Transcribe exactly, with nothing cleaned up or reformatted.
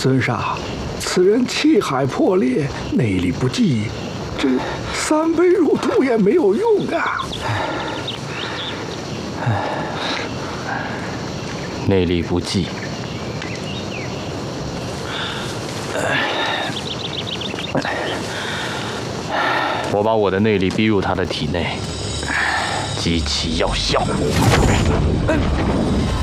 尊上，此人气海破裂，内力不济，这三杯入肚也没有用啊！ 内力不济。我把我的内力逼入他的体内，激其药效。